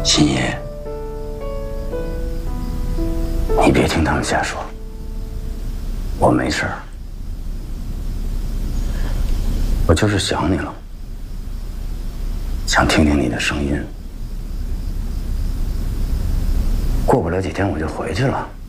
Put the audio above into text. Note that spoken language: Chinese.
秦爷，你别听他们瞎说，我没事儿，我就是想你了，想听听你的声音。过不了几天我就回去了。